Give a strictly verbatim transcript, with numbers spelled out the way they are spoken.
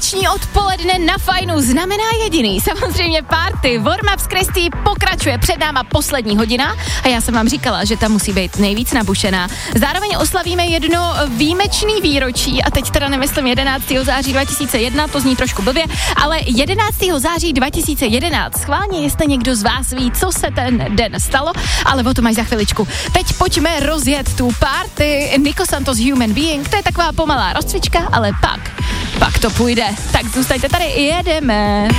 Vánoční odpoledne na Fajnu znamená jediný. Samozřejmě party. Warm Up s Kristý pokračuje, před náma poslední hodina a já jsem vám říkala, že ta musí být nejvíc nabušená. Zároveň oslavíme jedno výjimečný výročí a teď teda nemyslím jedenáctého září dva tisíce jedna, to zní trošku blbě, ale jedenáctého září dva tisíce jedenáct. Schválně, jestli někdo z vás ví, co se ten den stalo, ale o tom až za chviličku. Teď pojďme rozjet tu party. Nico Santos Human Being, to je taková pomalá rozcvička, ale pak, pak to půjde. Tak zůstaňte tady, jedeme.